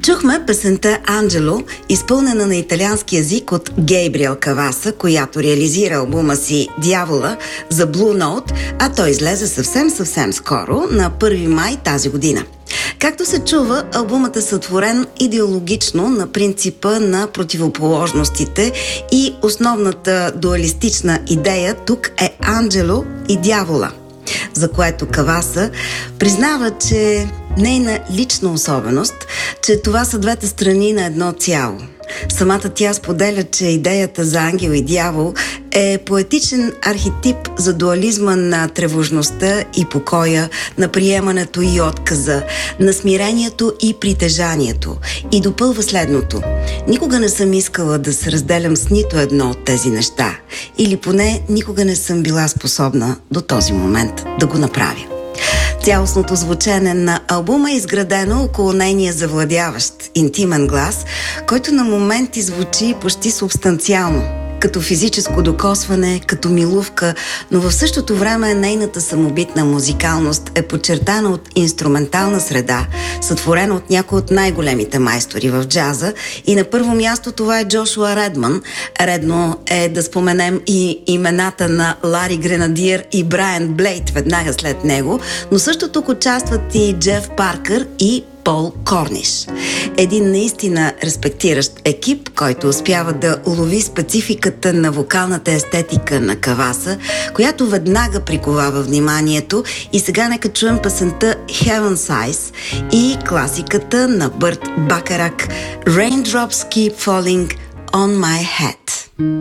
Чухме песента «Анджело», изпълнена на италиански язик от Гейбриел Каваса, която реализира албума си «Дявола» за Blue Note, а той излезе съвсем скоро, на 1 май тази година. Както се чува, албумът е сътворен идеологично на принципа на противоположностите и основната дуалистична идея тук е Анджело и Дявола, за което Каваса признава, че нейна лична особеност, че това са двете страни на едно цяло. Самата тя споделя, че идеята за ангел и дявол е поетичен архетип за дуализма на тревожността и покоя, на приемането и отказа, на смирението и притежанието. И допълва следното: никога не съм искала да се разделям с нито едно от тези неща. Или поне никога не съм била способна до този момент да го направя. Цялостното звучене на албума е изградено около нейния завладяващ, интимен глас, който на моменти звучи почти субстанциално, като физическо докосване, като милувка, но в същото време нейната самобитна музикалност е подчертана от инструментална среда, сътворена от някои от най-големите майстори в джаза, и на първо място това е Джошуа Редман. Редно е да споменем и имената на Лари Гренадиер и Брайан Блейд веднага след него, но също тук участват и Джеф Паркър и Пол Корниш. Един наистина респектиращ екип, който успява да улови спецификата на вокалната естетика на Каваса, която веднага приковава вниманието. И сега нека чуем песента Heaven's Eyes и класиката на Бърт Бакарак Raindrops Keep Falling on My Head.